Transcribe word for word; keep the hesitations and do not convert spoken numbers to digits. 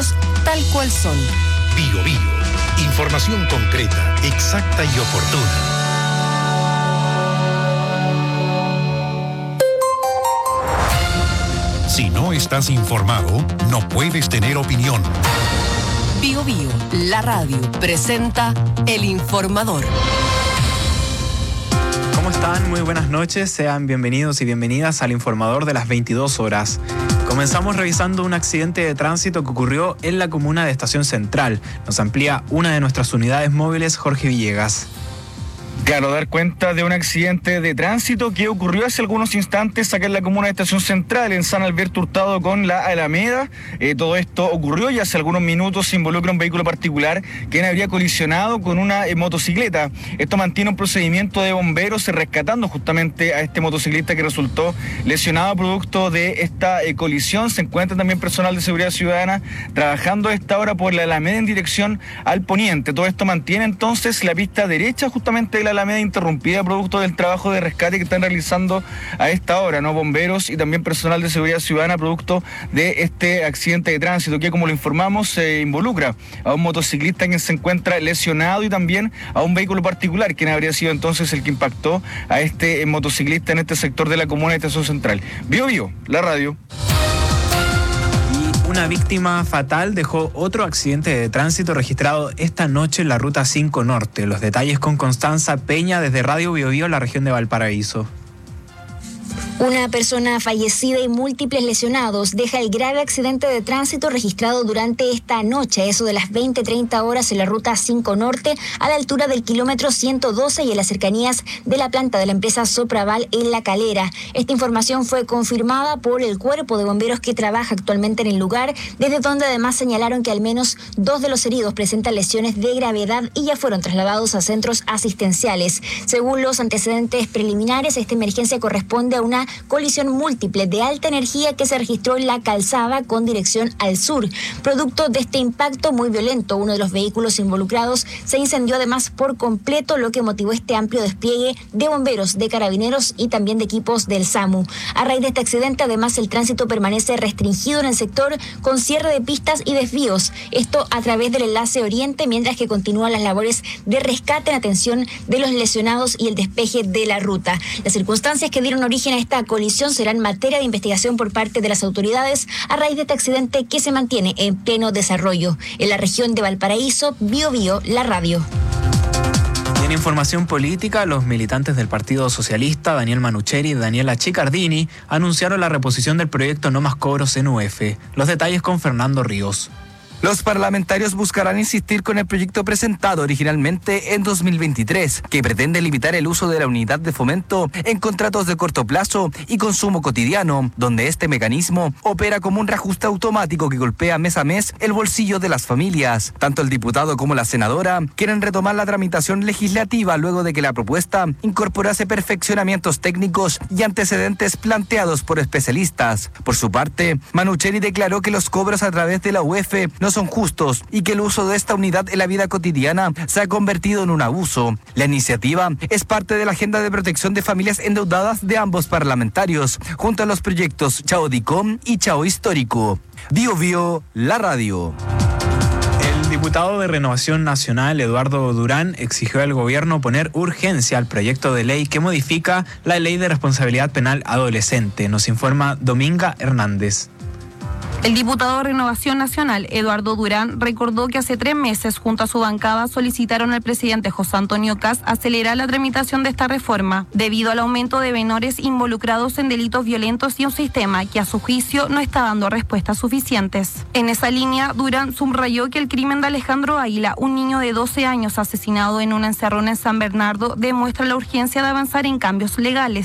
hechos tal cual son. Bio Bio. Información concreta, exacta y oportuna. Si no estás informado, no puedes tener opinión. Bio Bio, la radio, presenta El Informador. ¿Cómo están? Muy buenas noches. Sean bienvenidos y bienvenidas al Informador de las veintidós horas. Comenzamos revisando un accidente de tránsito que ocurrió en la comuna de Estación Central. Nos amplía una de nuestras unidades móviles, Jorge Villegas. Claro, dar cuenta de un accidente de tránsito que ocurrió hace algunos instantes acá en la comuna de Estación Central, en San Alberto Hurtado con la Alameda. Eh, todo esto ocurrió y hace algunos minutos se involucra un vehículo particular quien habría colisionado con una eh, motocicleta. Esto mantiene un procedimiento de bomberos eh, rescatando justamente a este motociclista que resultó lesionado producto de esta eh, colisión. Se encuentra también personal de seguridad ciudadana trabajando a esta hora por la Alameda en dirección al poniente. Todo esto mantiene entonces la pista derecha justamente de la Alameda interrumpida producto del trabajo de rescate que están realizando a esta hora, ¿no? Bomberos y también personal de seguridad ciudadana producto de este accidente de tránsito que, como lo informamos, se involucra a un motociclista quien se encuentra lesionado y también a un vehículo particular quien habría sido entonces el que impactó a este motociclista en este sector de la comuna de Estación Central. Bio Bio, la radio. Una víctima fatal dejó otro accidente de tránsito registrado esta noche en la Ruta cinco Norte. Los detalles con Constanza Peña desde Radio Bio Bio, la región de Valparaíso. Una persona fallecida y múltiples lesionados deja el grave accidente de tránsito registrado durante esta noche, eso de las veinte treinta horas en la Ruta cinco Norte, a la altura del kilómetro ciento doce y en las cercanías de la planta de la empresa Sopraval en La Calera. Esta información fue confirmada por el cuerpo de bomberos que trabaja actualmente en el lugar, desde donde además señalaron que al menos dos de los heridos presentan lesiones de gravedad y ya fueron trasladados a centros asistenciales. Según los antecedentes preliminares, esta emergencia corresponde a una colisión múltiple de alta energía que se registró en la calzada con dirección al sur. Producto de este impacto muy violento, uno de los vehículos involucrados se incendió además por completo, lo que motivó este amplio despliegue de bomberos, de carabineros y también de equipos del SAMU. A raíz de este accidente, además, el tránsito permanece restringido en el sector con cierre de pistas y desvíos. Esto a través del enlace Oriente, mientras que continúan las labores de rescate en atención de los lesionados y el despeje de la ruta. Las circunstancias que dieron origen a esta colisión serán materia de investigación por parte de las autoridades a raíz de este accidente que se mantiene en pleno desarrollo. En la región de Valparaíso, Bio Bio, la radio. En información política, los militantes del Partido Socialista, Daniel Manucheri y Daniela Chicardini, anunciaron la reposición del proyecto No Más Cobros en U F. Los detalles con Fernando Ríos. Los parlamentarios buscarán insistir con el proyecto presentado originalmente en dos mil veintitrés, que pretende limitar el uso de la unidad de fomento en contratos de corto plazo y consumo cotidiano, donde este mecanismo opera como un reajuste automático que golpea mes a mes el bolsillo de las familias. Tanto el diputado como la senadora quieren retomar la tramitación legislativa luego de que la propuesta incorporase perfeccionamientos técnicos y antecedentes planteados por especialistas. Por su parte, Manucheri declaró que los cobros a través de la U E F no son justos y que el uso de esta unidad en la vida cotidiana se ha convertido en un abuso. La iniciativa es parte de la agenda de protección de familias endeudadas de ambos parlamentarios, junto a los proyectos Chao Dicom y Chao Histórico. Bio Bio, la radio. El diputado de Renovación Nacional, Eduardo Durán, exigió al gobierno poner urgencia al proyecto de ley que modifica la Ley de Responsabilidad Penal Adolescente. Nos informa Dominga Hernández. El diputado de Renovación Nacional, Eduardo Durán, recordó que hace tres meses, junto a su bancada, solicitaron al presidente José Antonio Kast acelerar la tramitación de esta reforma, debido al aumento de menores involucrados en delitos violentos y un sistema que, a su juicio, no está dando respuestas suficientes. En esa línea, Durán subrayó que el crimen de Alejandro Águila, un niño de doce años asesinado en una encerrona en San Bernardo, demuestra la urgencia de avanzar en cambios legales.